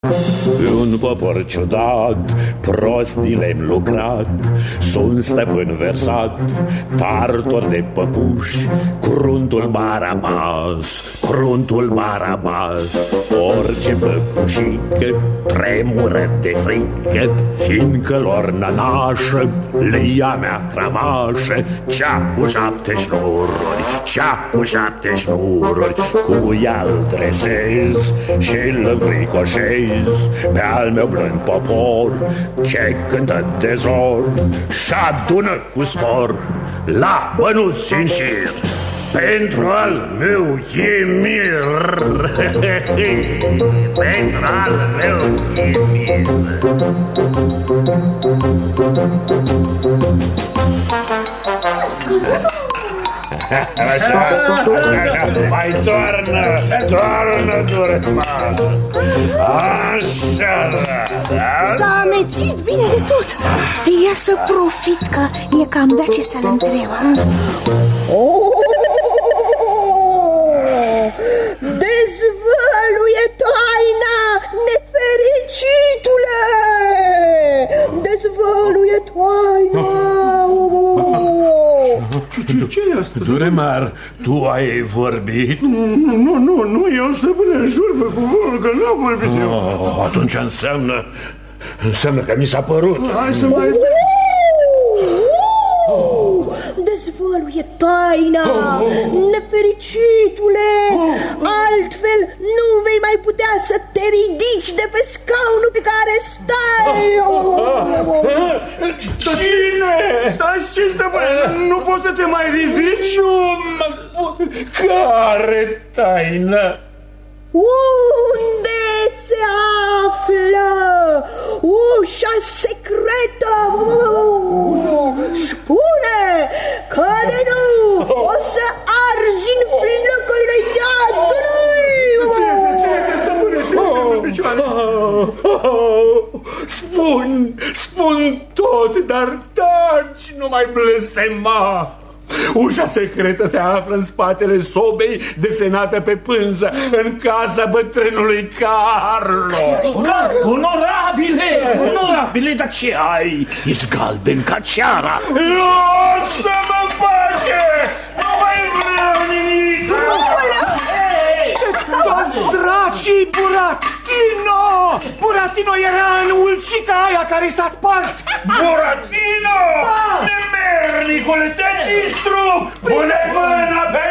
Un popor ciudat, prost din lemn lucrat, sunt stăpân versat, tartor de păpuși, cruntul Barabas, cruntul Barabas. Orice păpușică tremură de frică, fiindcă lor nănașă le ia mea cravașă. Cea cu 7 șnururi, cea cu 7 șnururi, cu ea îl dresez și-l înfricoșez pe al meu blând popor ce cântă de zor și adună cu spor la bănuți în șir pentru al meu chimir. Pentru al meu chimir. Așa, mai toarnă durătmasă. Așa, da. S-a amețit bine de tot. Ia să profit că e cam bea ce să-l întrebă. Dezvăluie taina, nefericitule! Dezvăluie taina! Ce e asta? Duremar, tu ai vorbit? Nu, eu stăpâne, jur pe cuvântul că n-am vorbit eu. Atunci înseamnă că mi s-a părut. Hai să mai... Dezvăluie taina, nefericitule, altfel nu vei mai putea să te ridici de pe scaunul pe care stai. Cine? Stai, ce stăpâne? Nu poți să te mai ridici? Nu mă spun. Care taină? Unde se află ușa secretă? Spune că de nu o să arzi în flăcările iadului. Spun tot, dar taci, nu mai blestema. Ușa secretă se află în spatele sobei desenată pe pânză, în casa bătrânului Carlo. Onorabile, dar ce ai? Ești galben ca ceara. Lasă-mă în pace! Nu mai vreau nimic! Toți dracii, Buratino! Buratino era în ulcica aia care s-a spart. Buratino! Nemernicule, te distrug! Pune mâna pe